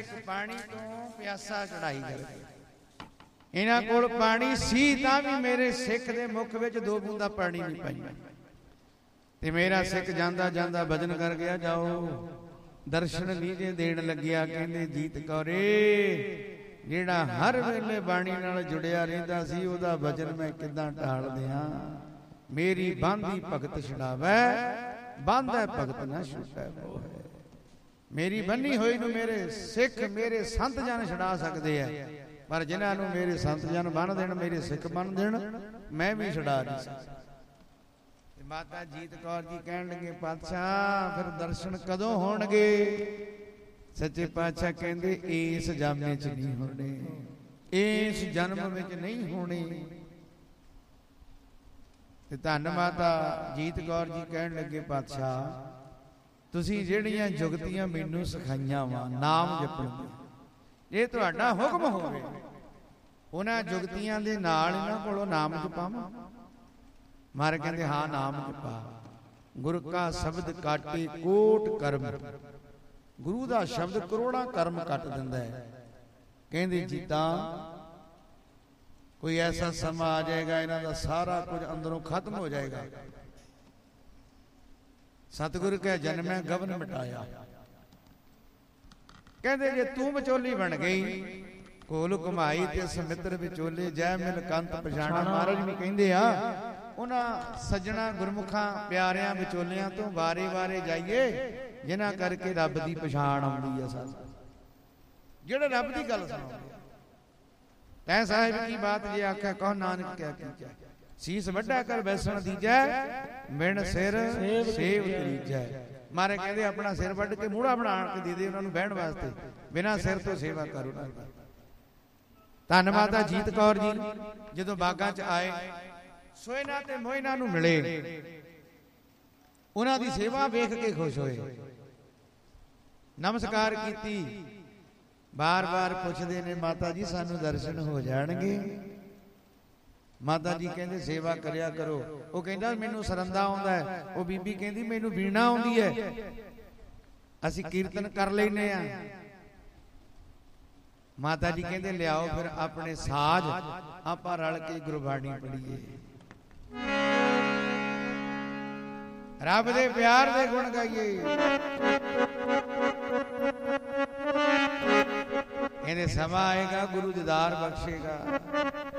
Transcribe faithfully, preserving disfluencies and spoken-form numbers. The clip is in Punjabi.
ਸਿੱਖ ਪਾਣੀ ਤੋਂ ਪਿਆਸਾ ਚੜਾਈ ਕਰਦੇ। ਇਹਨਾਂ ਕੋਲ ਪਾਣੀ ਸੀ ਤਾਂ ਵੀ ਮੇਰੇ ਸਿੱਖ ਦੇ ਮੁਖ ਵਿੱਚ ਦੋ ਬੂੰਦਾਂ ਪਾਣੀ ਨਹੀਂ ਪਾਈਆਂ। ਤੇ ਮੇਰਾ ਸਿੱਖ ਜਾਂਦਾ ਜਾਂਦਾ ਭਜਨ ਕਰ ਗਿਆ। ਜਾਓ ਦਰਸ਼ਨ ਲੀਜੇ ਦੇਣ ਲੱਗਿਆ। ਕਹਿੰਦੇ ਜੀਤ ਕੌਰੇ ਜਿਹੜਾ ਹਰ ਵੇਲੇ ਬਾਣੀ ਨਾਲ ਜੁੜਿਆ ਰਹਿੰਦਾ ਸੀ ਉਹਦਾ ਭਜਨ ਮੈਂ ਕਿੱਦਾਂ ਢਾਲ ਦਿਆਂ। ਮੇਰੀ ਬਾਂਦੀ ਭਗਤ ਛਡਾਵੈ ਬਾਂਧੈ ਭਗਤ ਨਾ ਛੁਟੈ ਮੋਹੈ। ਮੇਰੀ ਬੰਨੀ ਹੋਈ ਨੂੰ ਮੇਰੇ ਸਿੱਖ ਮੇਰੇ ਸੰਤ ਜਨ ਛਡਾ ਸਕਦੇ ਆ, ਪਰ ਜਿਨ੍ਹਾਂ ਨੂੰ ਮੇਰੇ ਸੰਤ ਜਨ ਬੰਨ ਦੇਣ ਮੇਰੇ ਸਿੱਖ ਬੰਨ ਦੇਣ ਮੈਂ ਵੀ ਛਡਾ ਨਹੀਂ ਸਕਦਾ। ਮਾਤਾ ਜੀਤ ਕੌਰ ਜੀ ਕਹਿਣ ਲੱਗੇ ਪਾਤਸ਼ਾਹ ਫਿਰ ਦਰਸ਼ਨ ਕਦੋਂ ਹੋਣਗੇ? ਸੱਚੇ ਪਾਤਸ਼ਾਹ ਕਹਿੰਦੇ ਇਸ ਜਾਮੇ ਚ ਨਹੀਂ ਹੋਣੇ, ਇਸ ਜਨਮ ਵਿੱਚ ਨਹੀਂ ਹੋਣੇ। ਤੇ ਧੰਨ ਮਾਤਾ ਜੀਤ ਕੌਰ ਜੀ ਕਹਿਣ ਲੱਗੇ ਪਾਤਸ਼ਾਹ ਤੁਸੀਂ ਜਿਹੜੀਆਂ ਜੁਗਤੀਆਂ ਮੈਨੂੰ ਸਿਖਾਈਆਂ ਵਾ ਨਾਮ ਜਪਣ ਦੀ, ਇਹ ਤੁਹਾਡਾ ਹੁਕਮ ਹੋਵੇ ਉਹਨਾਂ ਜੁਗਤੀਆਂ ਦੇ ਨਾਲ ਇਹਨਾਂ ਕੋਲੋਂ ਨਾਮ ਜਪਾਵਾਂ। ਮਾਰੇ ਕਹਿੰਦੇ ਹਾਂ ਨਾਮ ਜਪਾ। ਗੁਰ ਕਾ ਸ਼ਬਦ ਕਾਟੇ ਕੋਟ ਕਰਮ। ਗੁਰੂ ਦਾ ਸ਼ਬਦ ਕਰੋੜਾਂ ਕਰਮ ਕੱਟ ਦਿੰਦਾ ਹੈ। ਕਹਿੰਦੇ ਜੀਤਾ ਕੋਈ ਐਸਾ ਸਮਾਂ ਆ ਜਾਏਗਾ ਇਹਨਾਂ ਦਾ ਸਾਰਾ ਕੁਝ ਅੰਦਰੋਂ ਖਤਮ ਹੋ ਜਾਏਗਾ। ਸਤਿਗੁਰ ਕੈ ਜਨਮੈ ਗਵਨ ਮਿਟਾਇਆ। ਕਹਿੰਦੇ ਜੇ ਤੂੰ ਵਿਚੋਲੀ ਬਣ ਗਈ ਕੋਲ ਘੁਮਾਈ ਤੇ ਸਮਿੱਤਰ ਵਿਚੋਲੇ ਜੈ ਮਿਲ ਕੰਤ ਪਛਾਣਾ। ਮਹਾਰਾਜ ਵੀ ਕਹਿੰਦੇ ਆ ਉਹਨਾਂ ਸੱਜਣਾ ਗੁਰਮੁਖਾਂ ਪਿਆਰਿਆਂ ਵਿਚੋਲਿਆਂ ਤੋਂ ਵਾਰੇ ਵਾਰੇ ਜਾਈਏ ਜਿਨ੍ਹਾਂ ਕਰਕੇ ਰੱਬ ਦੀ ਪਛਾਣ ਆਉਂਦੀ ਆ ਸਾਨੂੰ, ਜਿਹੜੇ ਰੱਬ ਦੀ ਗੱਲ ਸੁਣਾਉਂਦੇ। ਤੈਂ ਸਾਹਿਬ ਕੀ ਬਾਤ ਜੇ ਆਖਿਆ ਕਹੋ ਨਾਨਕ ਕਿਆ ਕੀਜੈ। ਸੀਸ ਵੱਡਾ ਕਰ ਬੈਸਣ ਦੀਜੈ ਮਿਣ ਸਿਰ ਸੇਵ ਤਰੀਜੈ। ਮਾਰੇ ਕਹਿੰਦੇ ਆਪਣਾ ਸਿਰ ਵੱਢ ਕੇ ਮੂਹੜਾ ਬਣਾ ਕੇ ਦੇ ਦੇ ਉਹਨਾਂ ਨੂੰ ਬਹਿਣ ਵਾਸਤੇ, ਬਿਨਾਂ ਸਿਰ ਤੋਂ ਸੇਵਾ ਕਰ ਉਹਨਾਂ ਦੀ। ਧੰਨ ਮਾਤਾ ਜੀਤ ਕੌਰ ਜੀ ਜਦੋਂ ਬਾਗਾਂ ਚ ਆਏ ਸੋਇਨਾ ਤੇ ਮੋਇਨਾ ਨੂੰ ਮਿਲੇ, ਉਹਨਾਂ ਦੀ ਸੇਵਾ ਵੇਖ ਕੇ ਖੁਸ਼ ਹੋਏ, ਨਮਸਕਾਰ ਕੀਤੀ। ਬਾਰ ਬਾਰ ਪੁੱਛਦੇ ਨੇ ਮਾਤਾ ਜੀ ਸਾਨੂੰ ਦਰਸ਼ਨ ਹੋ ਜਾਣਗੇ? ਮਾਤਾ ਜੀ ਕਹਿੰਦੇ ਸੇਵਾ ਕਰਿਆ ਕਰੋ। ਉਹ ਕਹਿੰਦਾ ਮੈਨੂੰ ਸਰੰਦਾ ਆਉਂਦਾ ਹੈ। ਉਹ ਬੀਬੀ ਕਹਿੰਦੀ ਮੈਨੂੰ ਵੀਣਾ ਆਉਂਦੀ ਹੈ, ਅਸੀਂ ਕੀਰਤਨ ਕਰ ਲੈਨੇ ਆ। ਮਾਤਾ ਜੀ ਕਹਿੰਦੇ ਲਿਆਓ ਫਿਰ ਆਪਣੇ ਸਾਜ਼ ਆਪਾਂ ਰਲ ਕੇ ਗੁਰਬਾਣੀ ਪੜ੍ਹੀਏ, ਰੱਬ ਦੇ ਪਿਆਰ ਦੇ ਗੁਣ ਗਾਈਏ। ਕਹਿੰਦੇ ਸਮਾਂ ਆਏਗਾ ਗੁਰੂ ਦੀਦਾਰ ਬਖਸ਼ੇਗਾ।